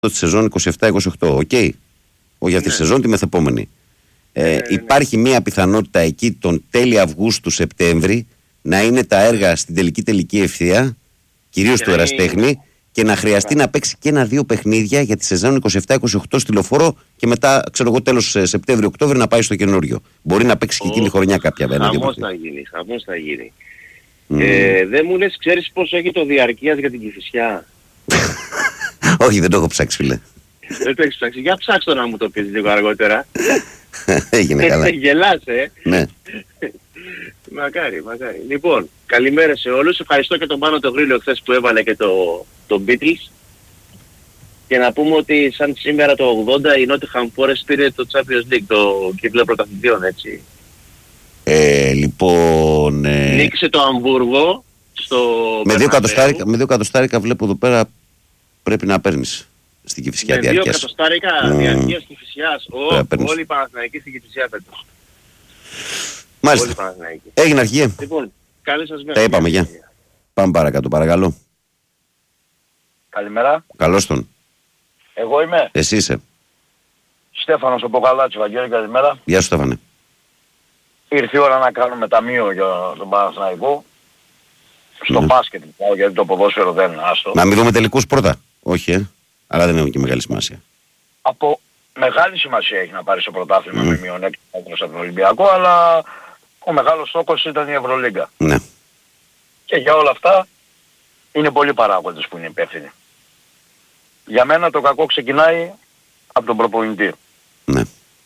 τη σεζόν 27-28. Οκ. Όχι αυτή τη σεζόν, τη μεθεπόμενη. Υπάρχει μια πιθανότητα εκεί τον τέλη Αυγούστου-Σεπτέμβρη να είναι τα έργα στην τελική ευθεία, κυρίως του Εραστέχνη, και να χρειαστεί να παίξει και 1-2 παιχνίδια για τη σεζόν 27-28 στη Λεωφόρο και μετά, ξέρω εγώ, τέλος Σεπτέμβριο-Οκτώβριο να πάει στο καινούριο. Μπορεί να παίξει και εκείνη χρονιά κάποια βέβαια. Χαμός θα γίνει. Δεν μου λες, ξέρεις πόσο έχει το διαρκείας για την Κηφισιά? Όχι, δεν το έχω ψάξει, φίλε. Δεν το έχεις ψάξει. Για ψάξτε να μου το πεις λίγο αργότερα. Έγινε καλά. Γελάς, Ναι. Μακάρι. Λοιπόν, καλημέρα σε όλους. Ευχαριστώ και τον Πάνο τον Γρήλιο χθες που έβαλε και το Beatles. Και να πούμε ότι σαν σήμερα το 80 η Nottingham Forest πήρε το Champions League, το κύπελλο πρωταθλητριών, έτσι. Λοιπόν... Νίκησε το Αμβούργο στο... Με 2 εκατοστάρικα βλέπω εδώ πέρα πρέπει να παίρνεις στην Κηφισιά διαρκείας. Με 2 εκατοστάρικα διαρκείας Κηφισιάς. Όλοι οι Παναθηναϊκοί στην Κηφισιά φέτος. Μάλιστα. Έγινε αρχηγέ. Λοιπόν, καλή σας μέρα. Τα είπαμε, γεια. Πάμε παρακάτω, παρακαλώ. Καλημέρα. Καλώς τον. Εγώ είμαι. Εσύ είσαι. Στέφανος από Καλάτσι, Βαγγέλη, καλημέρα. Γεια σου, Στέφανε. Ήρθε η ώρα να κάνουμε ταμείο για τον Παναθηναϊκό. Στο μπάσκετ, γιατί το ποδόσφαιρο δεν είναι άστο. Να μην δούμε τελικούς πρώτα. Όχι, αλλά δεν έχουν και μεγάλη σημασία. Από μεγάλη σημασία έχει να πάρει στο πρωτάθλημα με μειονέκτημα από τον Ολυμπιακό, αλλά ο μεγάλος στόχος ήταν η Ευρωλίγκα. Ναι. Και για όλα αυτά είναι πολλοί παράγοντες που είναι υπεύθυνοι. Για μένα το κακό ξεκινάει από τον προπονητή. Ναι.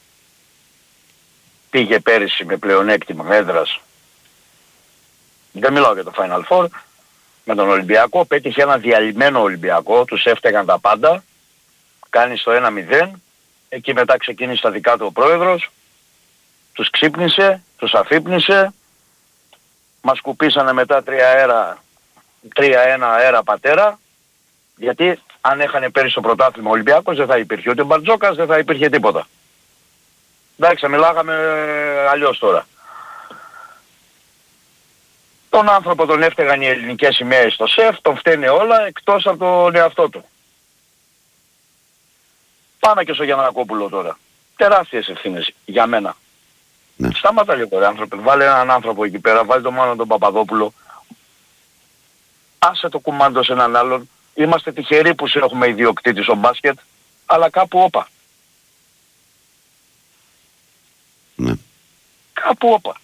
Πήγε πέρυσι με πλεονέκτημα έδρας. Δεν μιλάω για το Final Four. Με τον Ολυμπιακό πέτυχε ένα διαλυμένο Ολυμπιακό, τους έφταιγαν τα πάντα. Κάνει στο 1-0. Εκεί μετά ξεκίνησε τα δικά του ο πρόεδρος. Τους ξύπνησε, τους αφύπνισε. Μας κουπίσανε μετά 3-1 αέρα πατέρα. Γιατί αν έχανε πέρυσι το πρωτάθλημα ο Ολυμπιακός δεν θα υπήρχε ούτε Μπαρτζόκας, δεν θα υπήρχε τίποτα. Εντάξει, μιλάγαμε αλλιώς τώρα. Τον άνθρωπο τον έφταιγαν οι ελληνικές σημαίες στο ΣΕΦ, τον φταίνε όλα εκτός από τον εαυτό του. Πάμε και στο Γιαννακόπουλο τώρα. Τεράστιες ευθύνες για μένα. Ναι. Σταμάτα λίγο ρε άνθρωπε, βάλε έναν άνθρωπο εκεί πέρα, βάλε τον Μάνο τον Παπαδόπουλο. Άσε το κουμάντο σε έναν άλλον. Είμαστε τυχεροί που σε έχουμε ιδιοκτήτη στο μπάσκετ, αλλά κάπου όπα. Ναι. Κάπου όπα.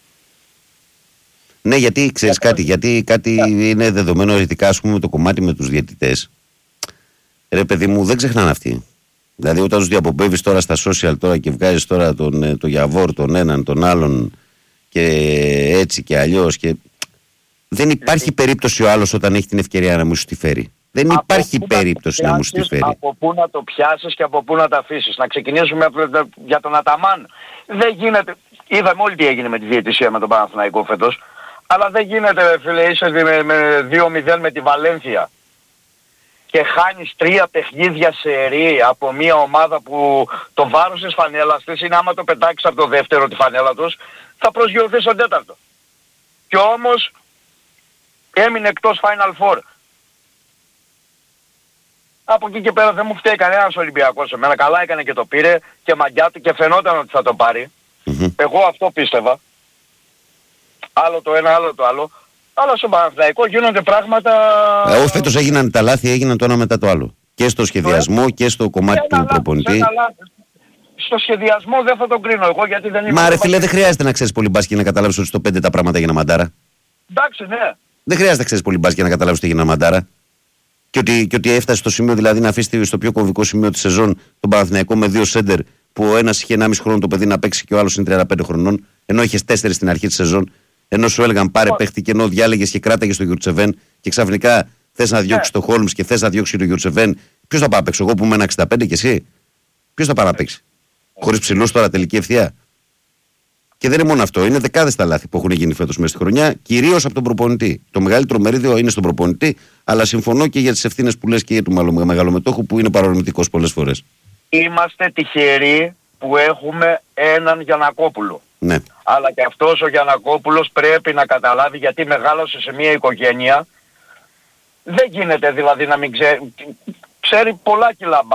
Ναι, γιατί ξέρεις κάτι, γιατί κάτι είναι δεδομένο ειδικά ας πούμε το κομμάτι με τους διαιτητές. Ρε παιδί μου, δεν ξεχνάνε αυτοί. Δηλαδή όταν τους διαπομπεύεις τώρα στα social τώρα και βγάζεις τώρα το Γιαβόρ, τον έναν, τον άλλον και έτσι και αλλιώς και... Δεν υπάρχει περίπτωση ο άλλος όταν έχει την ευκαιρία να μου σου τη φέρει. Δεν υπάρχει περίπτωση να μου σου τη φέρει. Από πού να το πιάσεις και από πού να τα αφήσεις. Να ξεκινήσουμε για τον Αταμάν. Δεν γίνεται. Είδαμε όλοι τι έγινε με τη διαιτησία με τον Παναθηναϊκό φέτος. Αλλά δεν γίνεται φίλε, είσαι με 2-0 με τη Βαλένθια. Και χάνεις 3 παιχνίδια σε ρί από μια ομάδα που το βάρος της φανέλας της είναι άμα το πετάξεις από το δεύτερο τη φανέλα τους θα προσγειωθεί στον τέταρτο. Και όμως έμεινε εκτός Final Four. Από εκεί και πέρα δεν μου φταίει κανένας Ολυμπιακός εμένα. Καλά έκανε και το πήρε και μαγιά του και φαινόταν ότι θα το πάρει. Εγώ αυτό πίστευα. Άλλο το ένα, άλλο το άλλο. Αλλά στο Παναθηναϊκό γίνονται πράγματα... Φέτος έγιναν τα λάθη, έγιναν το ένα μετά το άλλο. Και στο σχεδιασμό και στο κομμάτι του προπονητή. Στο σχεδιασμό δεν θα τον κρίνω εγώ γιατί δεν είμαι... Μα ρε φίλε, δεν χρειάζεται να ξέρεις πολύ μπάσκετ για να καταλάβεις ότι στο 5 τα πράγματα έγιναν μαντάρα. Εντάξει, ναι. Δεν χρειάζεται να ξέρεις πολύ μπάσκετ για να καταλάβεις ότι έγιναν μαντάρα. Και ότι έφτασε στο σημείο δηλαδή να αφήσει στο πιο κομβικό σημείο τη σεζόν τον Παναθηναϊκό με 2 σέντερ που ο ένας είχε 1,5 χρόνο το παιδί να παίξει και ο άλλος είναι 35 χρονών, ενώ είχες 4 στην αρχή τη σεζόν. Ενώ σου έλεγαν πάρε παίχτη και ενώ διάλεγες και κράταγες τον Γιουρτσεβέν και ξαφνικά θες να διώξεις τον Χόλμς και θες να διώξεις τον Γιουρτσεβέν, ποιος θα πάει να παίξει, εγώ που είμαι 1,65 και εσύ? Ποιος θα πάει να παίξει? Χωρίς ψηλούς τώρα τελική ευθεία. Και δεν είναι μόνο αυτό, είναι δεκάδες τα λάθη που έχουν γίνει φέτος μέσα στη χρονιά, κυρίως από τον προπονητή. Το μεγαλύτερο μερίδιο είναι στον προπονητή, αλλά συμφωνώ και για τις ευθύνες που λες και για του μεγαλομετόχου που είναι παρορμητικός πολλές φορές. Είμαστε τυχεροί που έχουμε έναν Γιαννακόπουλο. Ναι. Αλλά και αυτός ο Γιαννακόπουλος πρέπει να καταλάβει γιατί μεγάλωσε σε μια οικογένεια. Δεν γίνεται δηλαδή να μην ξέρει. ξέρει πολλά κιλά